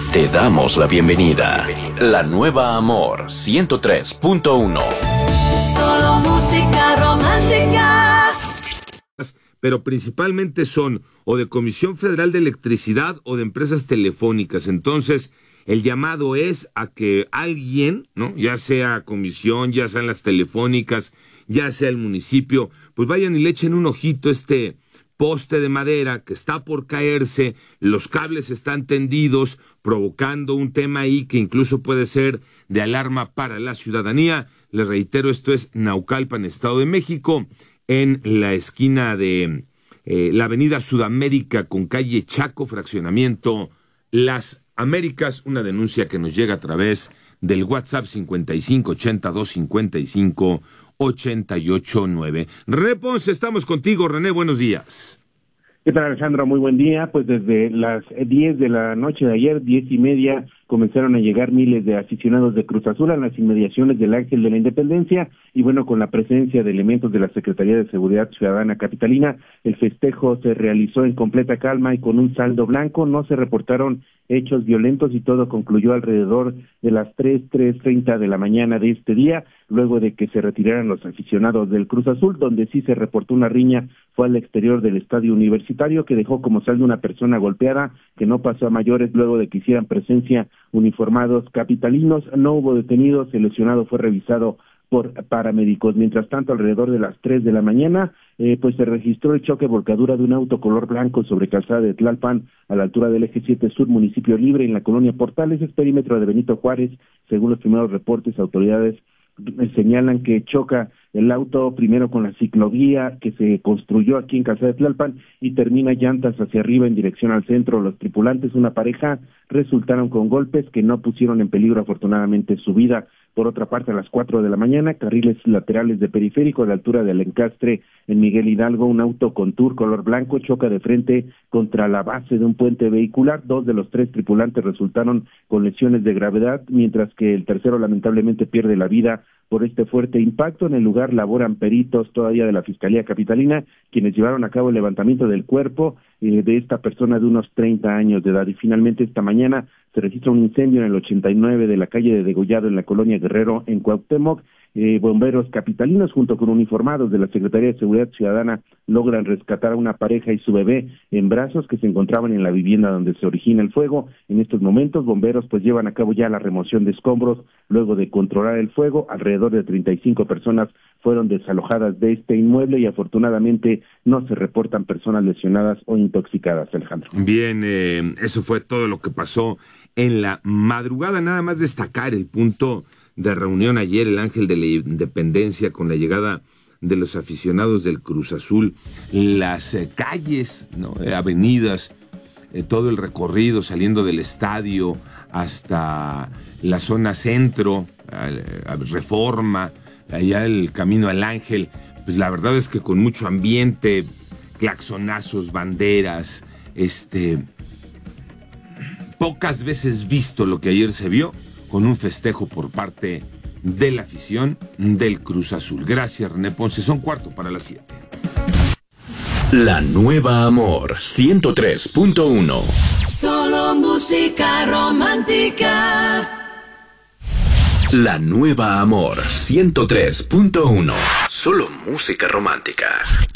Te damos la bienvenida. La Nueva Amor 103.1. Solo música romántica. Pero principalmente son o de Comisión Federal de Electricidad o de empresas telefónicas. Entonces, el llamado es a que alguien, ¿no?, ya sea comisión, ya sean las telefónicas, ya sea el municipio, pues vayan y le echen un ojito a este poste de madera que está por caerse, los cables están tendidos, provocando un tema ahí que incluso puede ser de alarma para la ciudadanía. Les reitero, esto es Naucalpan, Estado de México, en la esquina de la avenida Sudamérica con calle Chaco, fraccionamiento Las Américas. Una denuncia que nos llega a través del WhatsApp 5582558889. René Ponce, estamos contigo. René, buenos días. ¿Qué tal, Alejandro? Muy buen día. Pues desde las 10 de la noche de ayer, 10:30, comenzaron a llegar miles de aficionados de Cruz Azul a las inmediaciones del Ángel de la Independencia, y bueno, con la presencia de elementos de la Secretaría de Seguridad Ciudadana Capitalina, el festejo se realizó en completa calma y con un saldo blanco. No se reportaron hechos violentos y todo concluyó alrededor de las 3:30 de la mañana de este día, luego de que se retiraran los aficionados del Cruz Azul. Donde sí se reportó una riña fue al exterior del estadio universitario, que dejó como saldo una persona golpeada, que no pasó a mayores luego de que hicieran presencia uniformados capitalinos. No hubo detenidos, el lesionado fue revisado por paramédicos. Mientras tanto, alrededor de las 3 de la mañana, pues se registró el choque volcadura de un auto color blanco sobre calzada de Tlalpan, a la altura del eje 7 Sur, municipio Libre, en la colonia Portales, es perímetro de Benito Juárez. Según los primeros reportes, autoridades señalan que choca el auto primero con la ciclovía que se construyó aquí en Calzada de Tlalpan y termina llantas hacia arriba en dirección al centro. Los tripulantes, una pareja, resultaron con golpes que no pusieron en peligro afortunadamente su vida. Por otra parte, a las 4 de la mañana, carriles laterales de periférico a la altura del encastre en Miguel Hidalgo, un auto con tour color blanco choca de frente contra la base de un puente vehicular. 2 de los 3 tripulantes resultaron con lesiones de gravedad, mientras que el tercero lamentablemente pierde la vida por este fuerte impacto. En el lugar laboran peritos todavía de la Fiscalía Capitalina, quienes llevaron a cabo el levantamiento del cuerpo de esta persona de unos 30 años de edad. Y finalmente, esta mañana se registra un incendio en el 89 de la calle de Degollado, en la colonia Guerrero, en Cuauhtémoc. Bomberos capitalinos junto con uniformados de la Secretaría de Seguridad Ciudadana logran rescatar a una pareja y su bebé en brazos que se encontraban en la vivienda donde se origina el fuego. En estos momentos, bomberos pues llevan a cabo ya la remoción de escombros luego de controlar el fuego. Alrededor de 35 personas fueron desalojadas de este inmueble y afortunadamente no se reportan personas lesionadas o intoxicadas, Alejandro. Bien, eso fue todo lo que pasó en la madrugada. Nada más destacar el punto de reunión ayer, el Ángel de la Independencia, con la llegada de los aficionados del Cruz Azul, las calles, ¿no?, avenidas, todo el recorrido saliendo del estadio hasta la zona centro, a Reforma, allá el camino al Ángel. Pues la verdad es que con mucho ambiente, claxonazos, banderas, pocas veces visto lo que ayer se vio, con un festejo por parte de la afición del Cruz Azul. Gracias, René Ponce. Son 7:15. La Nueva Amor 103.1. Solo música romántica. La Nueva Amor 103.1. Solo música romántica.